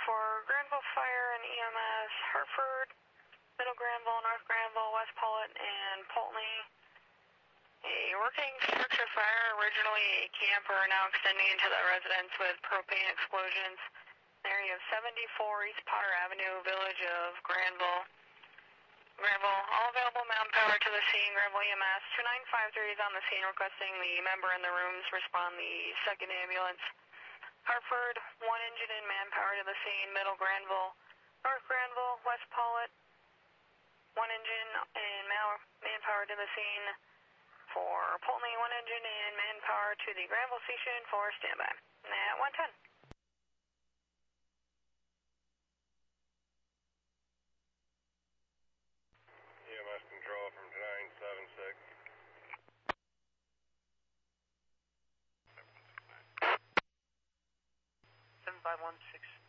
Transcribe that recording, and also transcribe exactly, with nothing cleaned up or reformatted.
for Granville Fire and E M S, Hartford, Middle Granville, North Granville, West Pollitt, and Poultney. A working structure fire, originally a camper, now extending into the residence with propane explosions. Area of seventy-four East Potter Avenue, Village of Granville. Granville, all available manpower to the scene. Granville E M S two nine five three is on the scene requesting the member in the rooms respond the second ambulance. Hartford, one engine and manpower to the scene. Middle Granville, North Granville, West Pollitt, one engine and manpower to the scene. For Poultney, one engine and manpower to the Granville station for standby. At one ten. E M S control from nine seven six. seven five one six